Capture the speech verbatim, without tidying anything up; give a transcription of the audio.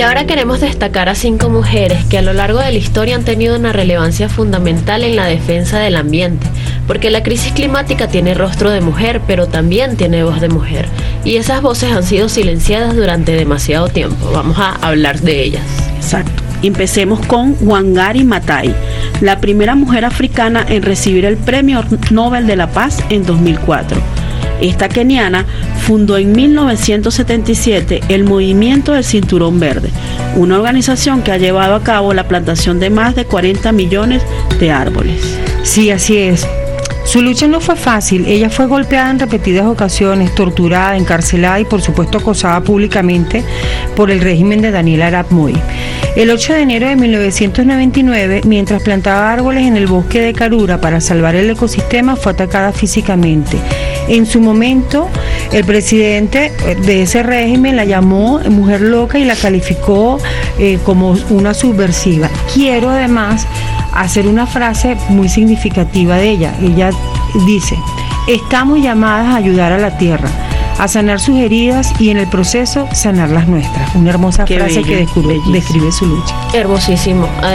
Y ahora queremos destacar a cinco mujeres que a lo largo de la historia han tenido una relevancia fundamental en la defensa del ambiente, porque la crisis climática tiene rostro de mujer, pero también tiene voz de mujer, y esas voces han sido silenciadas durante demasiado tiempo. Vamos a hablar de ellas. Exacto. Empecemos con Wangari Maathai, la primera mujer africana en recibir el Premio Nobel de la Paz en dos mil cuatro. Esta keniana fundó en mil novecientos setenta y siete el Movimiento del Cinturón Verde, una organización que ha llevado a cabo la plantación de más de cuarenta millones de árboles. Sí, así es. Su lucha no fue fácil. Ella fue golpeada en repetidas ocasiones, torturada, encarcelada y por supuesto acosada públicamente por el régimen de Daniel Arap Moi. El ocho de enero de mil novecientos noventa y nueve, mientras plantaba árboles en el bosque de Karura para salvar el ecosistema, fue atacada físicamente. En su momento, el presidente de ese régimen la llamó mujer loca y la calificó eh, como una subversiva. Quiero además hacer una frase muy significativa de ella. Ella dice: estamos llamadas a ayudar a la tierra, a sanar sus heridas y en el proceso sanar las nuestras. Una hermosa Qué frase bello, que descubre, describe su lucha. Hermosísimo.